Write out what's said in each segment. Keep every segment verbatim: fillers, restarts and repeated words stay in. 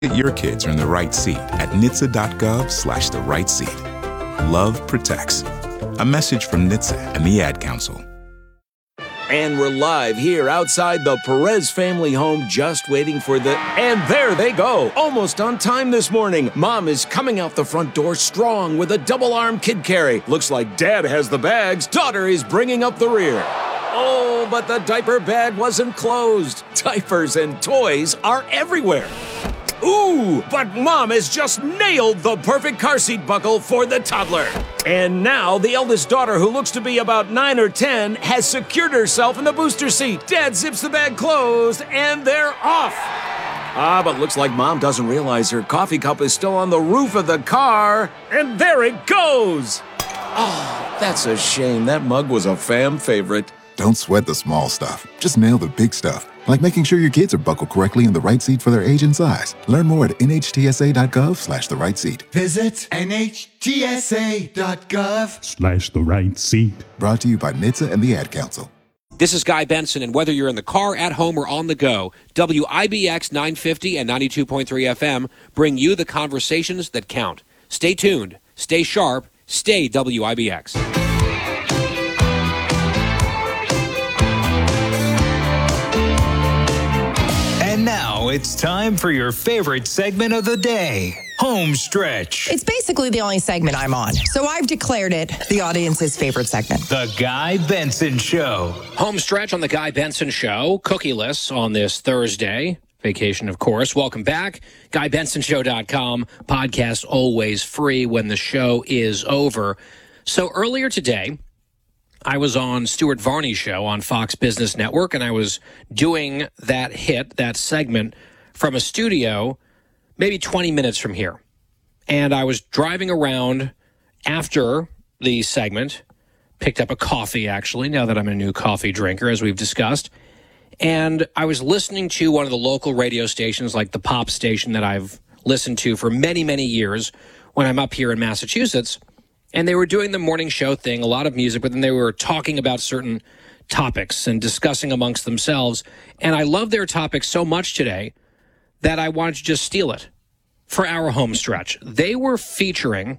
Your kids are in the right seat at N H T S A dot gov slash the right seat. Love protects. A message from N H T S A and the Ad Council. And we're live here outside the Perez family home, just waiting for the... And there they go, almost on time this morning. Mom is coming out the front door strong with a double-arm kid carry. Looks like Dad has the bags. Daughter is bringing up the rear. Oh, but the diaper bag wasn't closed. Diapers and toys are everywhere. Ooh, but Mom has just nailed the perfect car seat buckle for the toddler. And now the eldest daughter, who looks to be about nine or ten, has secured herself in the booster seat. Dad zips the bag closed, and they're off. Ah, but looks like Mom doesn't realize her coffee cup is still on the roof of the car. And there it goes. Oh, that's a shame. That mug was a fam favorite. Don't sweat the small stuff. Just nail the big stuff. Like making sure your kids are buckled correctly in the right seat for their age and size. Learn more at N H T S A dot gov slash the right seat. Visit N H T S A dot gov slash the right seat. Brought to you by N H T S A and the Ad Council. This is Guy Benson, and whether you're in the car, at home, or on the go, W I B X nine fifty and ninety-two point three F M bring you the conversations that count. Stay tuned, stay sharp, stay W I B X. And now it's time for your favorite segment of the day, Home Stretch. It's basically the only segment I'm on, so I've declared it the audience's favorite segment. The Guy Benson Show. Home Stretch on The Guy Benson Show. Cookie-less on this Thursday. Vacation, of course. Welcome back. Guy Benson Show dot com. Podcast always free when the show is over. So earlier today, I was on Stuart Varney's show on Fox Business Network, and I was doing that hit, that segment, from a studio maybe twenty minutes from here. And I was driving around after the segment, picked up a coffee, actually, now that I'm a new coffee drinker, as we've discussed. And I was listening to one of the local radio stations, like the pop station that I've listened to for many, many years when I'm up here in Massachusetts. And they were doing the morning show thing, a lot of music, but then they were talking about certain topics and discussing amongst themselves. And I love their topic so much today that I wanted to just steal it for our home stretch. They were featuring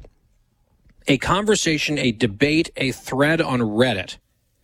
a conversation, a debate, a thread on Reddit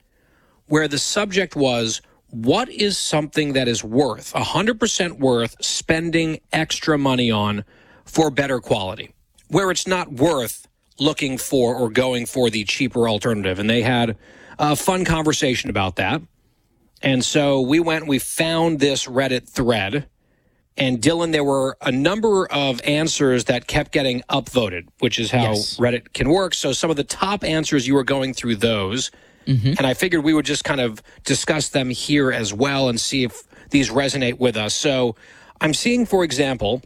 where the subject was, what is something that is worth, one hundred percent worth, spending extra money on for better quality, where it's not worth looking for or going for the cheaper alternative? And they had a fun conversation about that. And so we went, we found this Reddit thread. And Dylan, there were a number of answers that kept getting upvoted, which is how yes. Reddit can work. So some of the top answers, you were going through those. Mm-hmm. And I figured we would just kind of discuss them here as well and see if these resonate with us. So I'm seeing, for example,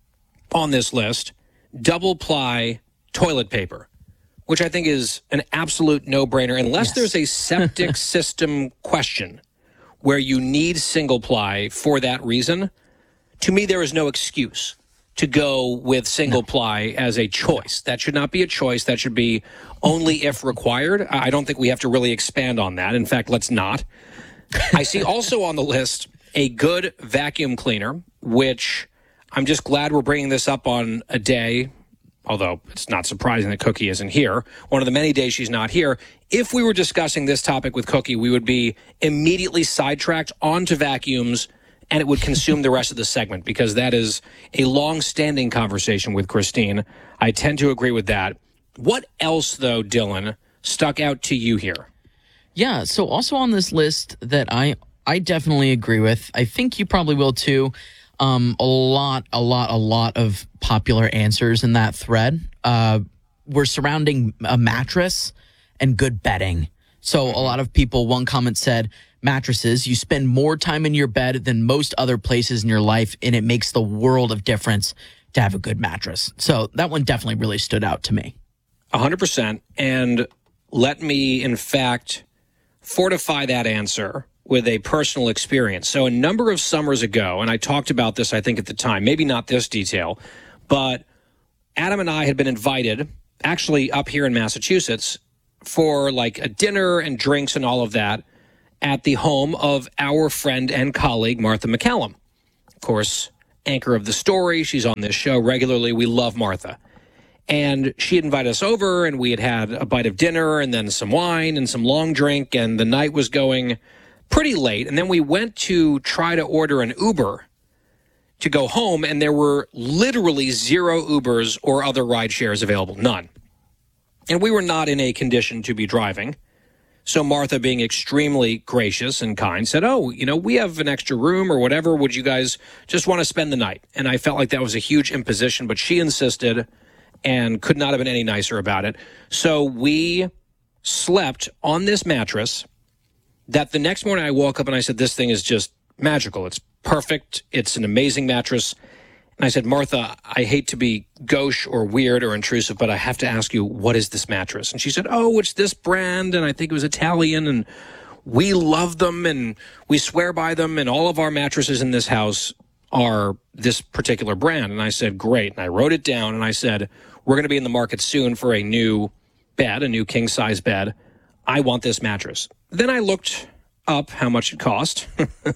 on this list, double ply toilet paper, which I think is an absolute no-brainer, unless yes. there's a septic system question where you need single ply for that reason. To me, there is no excuse to go with single no. ply as a choice. That should not be a choice. That should be only if required. I don't think we have to really expand on that. In fact, let's not. I see also on the list a good vacuum cleaner, which I'm just glad we're bringing this up on a day, although it's not surprising that Cookie isn't here. One of the many days she's not here. If we were discussing this topic with Cookie, we would be immediately sidetracked onto vacuums, and it would consume the rest of the segment, because that is a long-standing conversation with Christine. I tend to agree with that. What else, though, Dylan, stuck out to you here? Yeah, so also on this list that I I definitely agree with, I think you probably will too, um, a lot, a lot, a lot of popular answers in that thread uh, were surrounding a mattress and good bedding. So a lot of people, one comment said, mattresses, you spend more time in your bed than most other places in your life, and it makes the world of difference to have a good mattress. So that one definitely really stood out to me. one hundred percent. And let me, in fact, fortify that answer with a personal experience. So a number of summers ago, and I talked about this, I think, at the time, maybe not this detail, but Adam and I had been invited, actually up here in Massachusetts, for like a dinner and drinks and all of that at the home of our friend and colleague, Martha McCallum. Of course, anchor of the story. She's on this show regularly. We love Martha. And she had invited us over, and we had had a bite of dinner and then some wine and some long drink, and the night was going pretty late. And then we went to try to order an Uber to go home, and there were literally zero Ubers or other ride shares available, none. And we were not in a condition to be driving. So Martha, being extremely gracious and kind, said, oh, you know, we have an extra room or whatever. Would you guys just want to spend the night? And I felt like that was a huge imposition, but she insisted and could not have been any nicer about it. So we slept on this mattress that the next morning I woke up and I said, this thing is just magical. It's perfect. It's an amazing mattress. And I said, Martha, I hate to be gauche or weird or intrusive, but I have to ask you, what is this mattress? And she said, oh, it's this brand, and I think it was Italian, and we love them, and we swear by them, and all of our mattresses in this house are this particular brand. And I said, great. And I wrote it down, and I said, we're going to be in the market soon for a new bed, a new king-size bed. I want this mattress. Then I looked up how much it cost.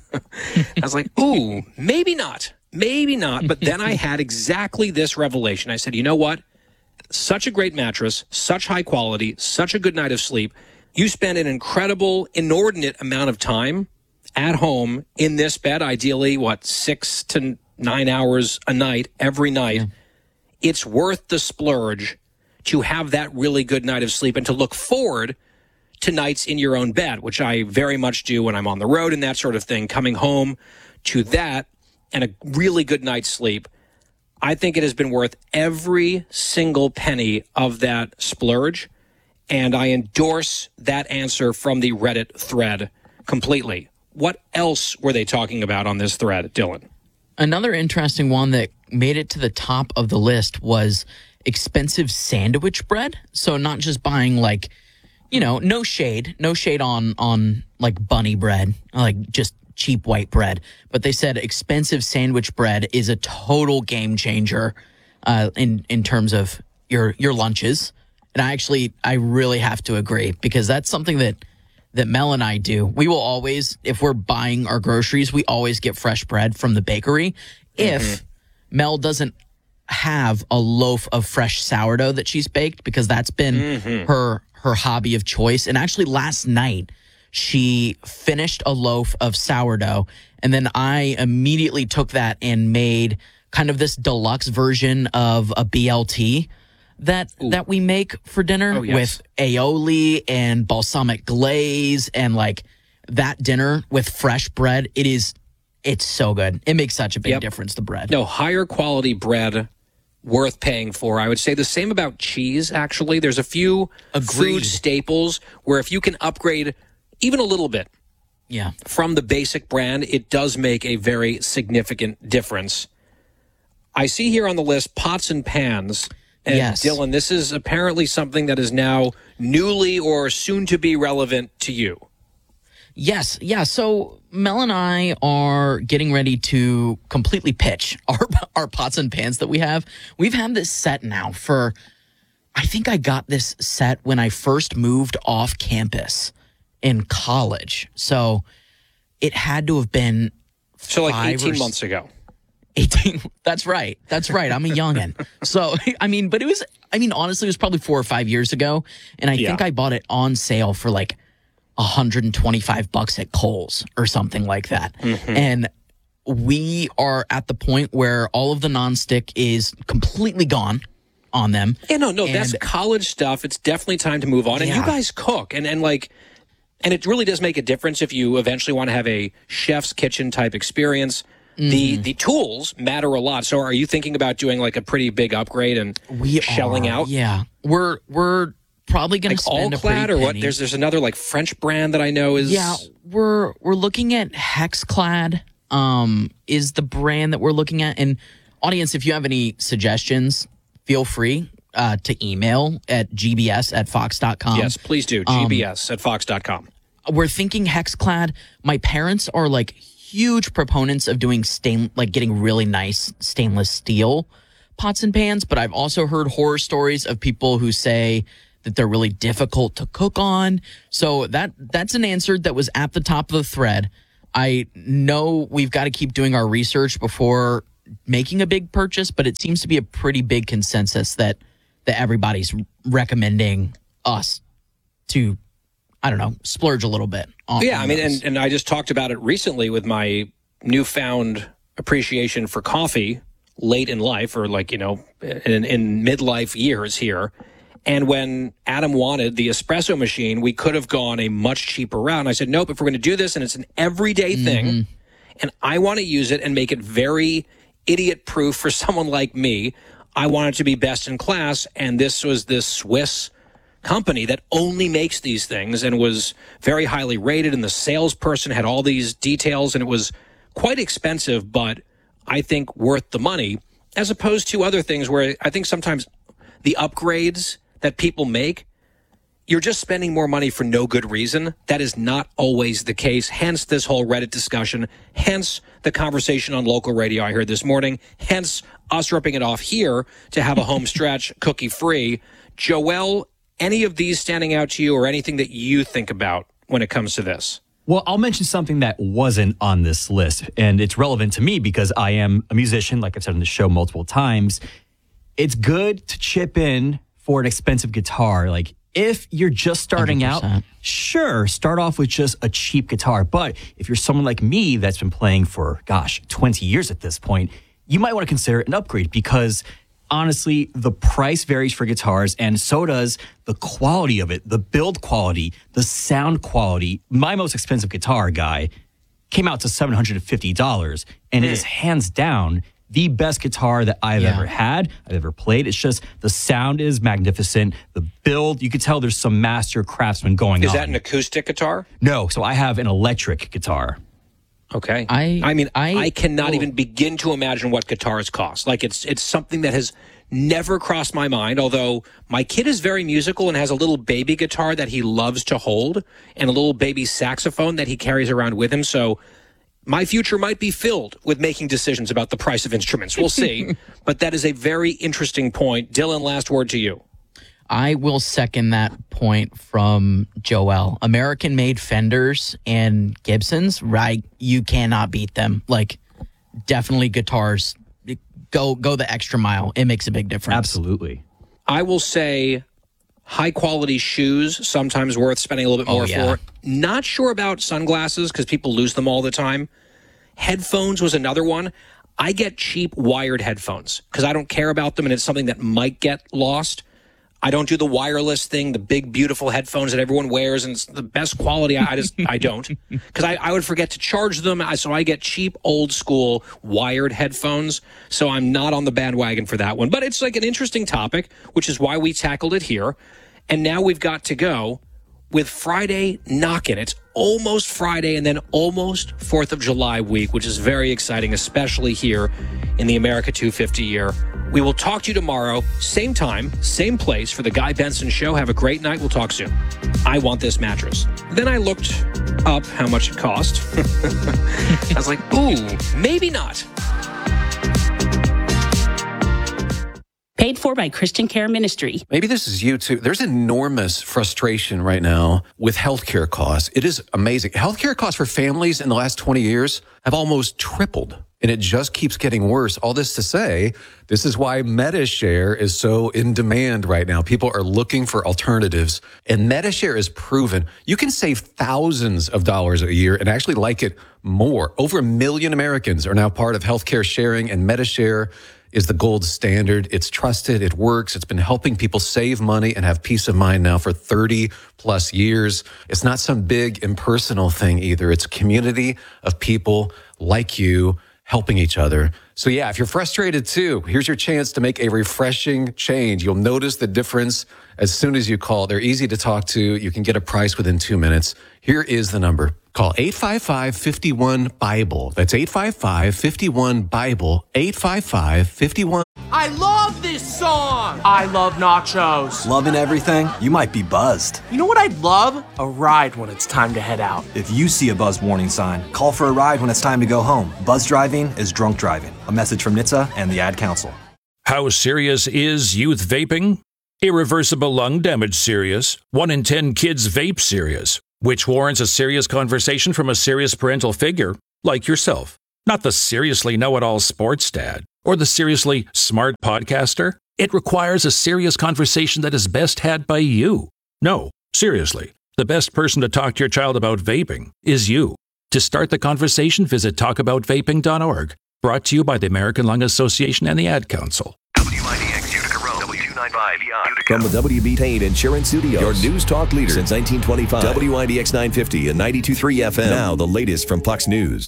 I was like, ooh, maybe not. Maybe not. But then I had exactly this revelation. I said, you know what? Such a great mattress, such high quality, such a good night of sleep. You spend an incredible, inordinate amount of time at home in this bed, ideally, what, six to nine hours a night, every night. Yeah. It's worth the splurge to have that really good night of sleep and to look forward to nights in your own bed, which I very much do when I'm on the road and that sort of thing. Coming home to that and a really good night's sleep, I think it has been worth every single penny of that splurge, and I endorse that answer from the Reddit thread completely. What else were they talking about on this thread, Dylan? Another interesting one that made it to the top of the list was expensive sandwich bread. So not just buying, like, you know, no shade, no shade on on like bunny bread, like just cheap white bread. But they said expensive sandwich bread is a total game changer uh, in in terms of your your lunches. And I actually, I really have to agree, because that's something that that Mel and I do. We will always, if we're buying our groceries, we always get fresh bread from the bakery. If mm-hmm. Mel doesn't have a loaf of fresh sourdough that she's baked, because that's been mm-hmm. her her hobby of choice. And actually last night, she finished a loaf of sourdough, and then I immediately took that and made kind of this deluxe version of a B L T that Ooh. that we make for dinner oh, yes. with aioli and balsamic glaze, and like that dinner with fresh bread. It is, it's so good. It makes such a big yep. difference, the bread. No, higher quality bread worth paying for. I would say the same about cheese, actually. There's a few Agreed. food staples where if you can upgrade even a little bit yeah. from the basic brand, it does make a very significant difference. I see here on the list pots and pans. And yes. Dylan, this is apparently something that is now newly or soon to be relevant to you. Yes. Yeah. So Mel and I are getting ready to completely pitch our our pots and pans that we have. We've had this set now for, I think I got this set when I first moved off campus in college. So it had to have been So like eighteen or, months ago. eighteen That's right. That's right. I'm a youngin'. So, I mean, but it was, I mean, honestly, it was probably four or five years ago. And I yeah. think I bought it on sale for like one hundred twenty-five bucks at Kohl's or something like that. Mm-hmm. And we are at the point where all of the nonstick is completely gone on them. Yeah, no, no, and, that's college stuff. It's definitely time to move on. And yeah. you guys cook. And, and like, and it really does make a difference if you eventually want to have a chef's kitchen type experience. Mm-hmm. The the tools matter a lot. So are you thinking about doing like a pretty big upgrade and we shelling are, out? Yeah. We're we're probably going like to spend All-Clad a pretty or penny. what? There's there's another like French brand that I know is Yeah, we're we're looking at Hexclad. Um is the brand that we're looking at. And audience, if you have any suggestions, feel free uh, to email at g b s at fox dot com. Yes, please do. G B S um, at fox dot com. We're thinking Hexclad. My parents are like huge proponents of doing stain, like getting really nice stainless steel pots and pans, but I've also heard horror stories of people who say that they're really difficult to cook on. So that that's an answer that was at the top of the thread. I know we've got to keep doing our research before making a big purchase, but it seems to be a pretty big consensus that that everybody's recommending us to, I don't know, splurge a little bit on. Yeah, on I mean, those. and, and I just talked about it recently with my newfound appreciation for coffee late in life, or like, you know, in, in midlife years here. And when Adam wanted the espresso machine, we could have gone a much cheaper route. And I said, nope, if we're going to do this and it's an everyday Mm-hmm. thing, and I want to use it and make it very idiot-proof for someone like me, I want it to be best in class. And this was this Swiss company that only makes these things and was very highly rated. And the salesperson had all these details, and it was quite expensive, but I think worth the money, as opposed to other things where I think sometimes the upgrades that people make, you're just spending more money for no good reason. That is not always the case. Hence this whole Reddit discussion. Hence the conversation on local radio I heard this morning. Hence us ripping it off here to have a home stretch cookie free. Joel, any of these standing out to you, or anything that you think about when it comes to this? Well, I'll mention something that wasn't on this list, and it's relevant to me because I am a musician, like I've said on the show multiple times. It's good to chip in for an expensive guitar. Like, if you're just starting one hundred percent. out, sure, start off with just a cheap guitar. But if you're someone like me that's been playing for, gosh, twenty years at this point, you might want to consider an upgrade because, honestly, the price varies for guitars, and so does the quality of it, the build quality, the sound quality. My most expensive guitar, guy, came out to seven hundred fifty dollars, and it is hands down the best guitar that I've Yeah. ever had, I've ever played. It's just the sound is magnificent. The build, you could tell there's some master craftsman going Is on. that an acoustic guitar? No, so I have an electric guitar. Okay. I- I mean, I, I- cannot oh. even begin to imagine what guitars cost. Like, it's it's something that has never crossed my mind, although my kid is very musical and has a little baby guitar that he loves to hold and a little baby saxophone that he carries around with him. So my future might be filled with making decisions about the price of instruments. We'll see. But that is a very interesting point. Dylan, last word to you. I will second that point from Joel. American-made Fenders and Gibsons, right? You cannot beat them. Like, definitely guitars. Go go the extra mile. It makes a big difference. Absolutely. I will say high quality shoes, sometimes worth spending a little bit Oh, more yeah. for. Not sure about sunglasses because people lose them all the time. Headphones was another one. I get cheap wired headphones because I don't care about them and it's something that might get lost. I don't do the wireless thing, the big, beautiful headphones that everyone wears, and it's the best quality. I, I just, I don't. Because I, I would forget to charge them, I, so I get cheap, old-school wired headphones, so I'm not on the bandwagon for that one. But it's like an interesting topic, which is why we tackled it here. And now we've got to go with Friday knockin'. It's almost Friday and then almost fourth of July week, which is very exciting, especially here in the America two fifty year. We will talk to you tomorrow, same time, same place for the Guy Benson Show. Have a great night. We'll talk soon. I want this mattress. Then I looked up how much it cost. I was like, ooh, maybe not. Paid for by Christian Care Ministry. Maybe this is you too. There's enormous frustration right now with healthcare costs. It is amazing. Healthcare costs for families in the last twenty years have almost tripled, and it just keeps getting worse. All this to say, this is why MediShare is so in demand right now. People are looking for alternatives, and MediShare is proven. You can save thousands of dollars a year and actually like it more. Over a million Americans are now part of healthcare sharing, and MediShare is the gold standard. It's trusted. It works. It's been helping people save money and have peace of mind now for thirty plus years. It's not some big impersonal thing either. It's a community of people like you helping each other. So yeah, if you're frustrated too, here's your chance to make a refreshing change. You'll notice the difference as soon as you call. They're easy to talk to. You can get a price within two minutes. Here is the number. Call eight five five, five one, BIBLE. That's eight five five, five one, BIBLE. eight five five, five one. I love this song! I love nachos. Loving everything? You might be buzzed. You know what I'd love? A ride when it's time to head out. If you see a buzz warning sign, call for a ride when it's time to go home. Buzz driving is drunk driving. A message from N H T S A and the Ad Council. How serious is youth vaping? Irreversible lung damage serious. One in ten kids vape serious, which warrants a serious conversation from a serious parental figure like yourself. Not the seriously know-it-all sports dad or the seriously smart podcaster. It requires a serious conversation that is best had by you. No, seriously, the best person to talk to your child about vaping is you. To start the conversation, visit talk about vaping dot org. Brought to you by the American Lung Association and the Ad Council. W I D X Utica Road, W two ninety-five E I Utica. From the W B Payne Insurance Studios, your news talk leader since nineteen twenty-five. W I D X nine fifty and ninety-two point three F M. Now the latest from Fox News.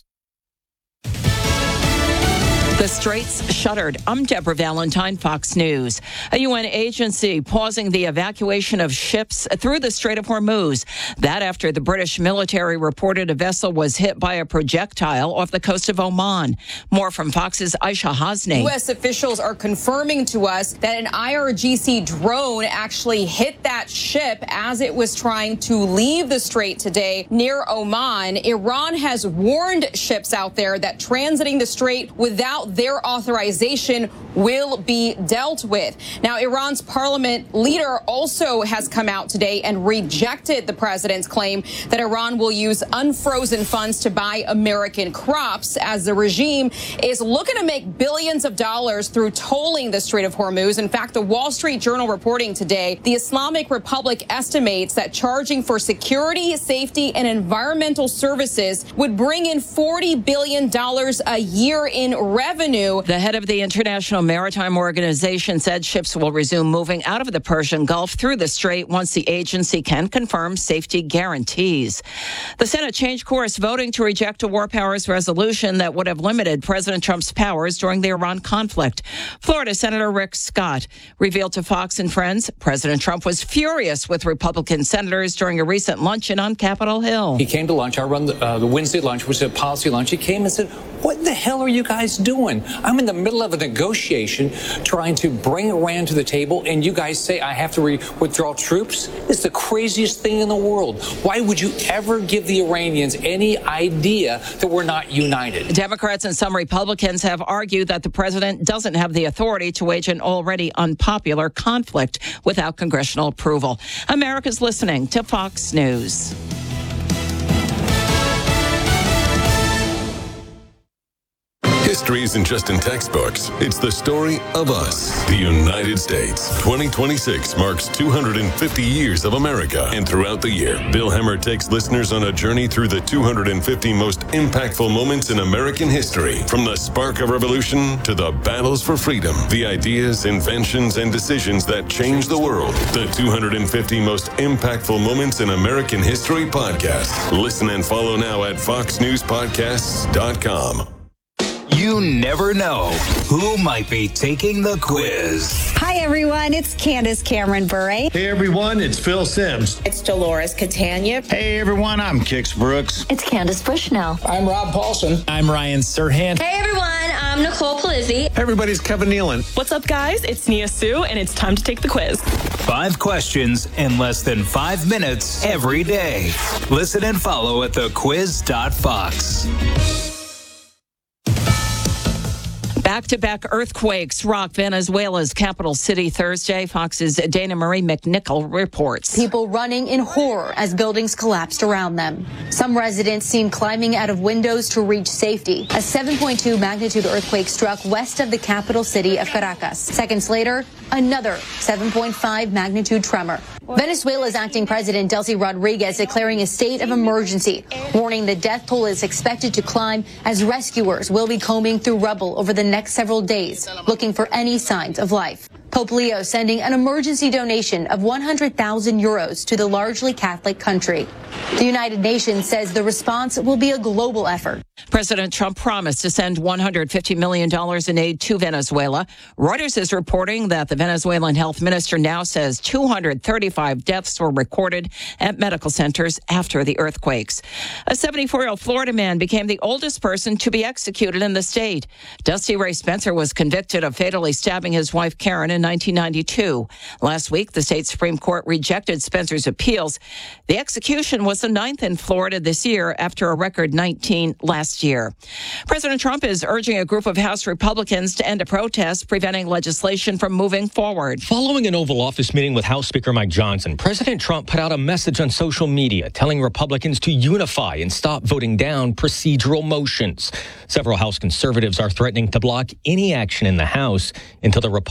The Straits shuttered. I'm Deborah Valentine, Fox News. A U N agency pausing the evacuation of ships through the Strait of Hormuz. That after the British military reported a vessel was hit by a projectile off the coast of Oman. More from Fox's Aisha Hasni. U S officials are confirming to us that an I R G C drone actually hit that ship as it was trying to leave the strait today near Oman. Iran has warned ships out there that transiting the strait without their authorization will be dealt with. Now, Iran's parliament leader also has come out today and rejected the president's claim that Iran will use unfrozen funds to buy American crops, as the regime is looking to make billions of dollars through tolling the Strait of Hormuz. In fact, the Wall Street Journal reporting today, the Islamic Republic estimates that charging for security, safety, and environmental services would bring in forty billion dollars a year in revenue. The head of the International Maritime Organization said ships will resume moving out of the Persian Gulf through the strait once the agency can confirm safety guarantees. The Senate changed course, voting to reject a war powers resolution that would have limited President Trump's powers during the Iran conflict. Florida Senator Rick Scott revealed to Fox and Friends President Trump was furious with Republican senators during a recent luncheon on Capitol Hill. He came to lunch. I run the, uh, the Wednesday lunch, which is a policy lunch. He came and said, "What the hell are you guys doing? I'm in the middle of a negotiation trying to bring Iran to the table, and you guys say I have to re- withdraw troops? It's the craziest thing in the world. Why would you ever give the Iranians any idea that we're not united?" Democrats and some Republicans have argued that the president doesn't have the authority to wage an already unpopular conflict without congressional approval. America's listening to Fox News. History isn't just in textbooks. It's the story of us, the United States. twenty twenty-six marks two hundred fifty years of America. And throughout the year, Bill Hemmer takes listeners on a journey through the two hundred fifty most impactful moments in American history. From the spark of revolution to the battles for freedom, the ideas, inventions, and decisions that changed the world. The two hundred fifty most impactful moments in American history podcast. Listen and follow now at fox news podcasts dot com. You never know who might be taking the quiz. Hi, everyone. It's Candace Cameron Bure. Hey, everyone. It's Phil Sims. It's Dolores Catania. Hey, everyone. I'm Kix Brooks. It's Candace Bushnell. I'm Rob Paulson. I'm Ryan Serhant. Hey, everyone. I'm Nicole Palizzi. Everybody's Kevin Nealon. What's up, guys? It's Nia Sue, and it's time to take the quiz. Five questions in less than five minutes every day. Listen and follow at the quiz dot fox. Back-to-back earthquakes rock Venezuela's capital city Thursday. Fox's Dana Marie McNichol reports. People running in horror as buildings collapsed around them. Some residents seen climbing out of windows to reach safety. A seven point two magnitude earthquake struck west of the capital city of Caracas. Seconds later, another seven point five magnitude tremor. Venezuela's acting president, Delcy Rodriguez, declaring a state of emergency, warning the death toll is expected to climb as rescuers will be combing through rubble over the next several days, looking for any signs of life. Pope Leo sending an emergency donation of one hundred thousand euros to the largely Catholic country. The United Nations says the response will be a global effort. President Trump promised to send one hundred fifty million dollars in aid to Venezuela. Reuters is reporting that the Venezuelan health minister now says two hundred thirty-five deaths were recorded at medical centers after the earthquakes. A seventy-four-year-old Florida man became the oldest person to be executed in the state. Dusty Ray Spencer was convicted of fatally stabbing his wife Karen in nineteen ninety-two. Last week, the state Supreme Court rejected Spencer's appeals. The execution was the ninth in Florida this year after a record nineteen last year. President Trump is urging a group of House Republicans to end a protest preventing legislation from moving forward. Following an Oval Office meeting with House Speaker Mike Johnson, President Trump put out a message on social media telling Republicans to unify and stop voting down procedural motions. Several House conservatives are threatening to block any action in the House until the Republicans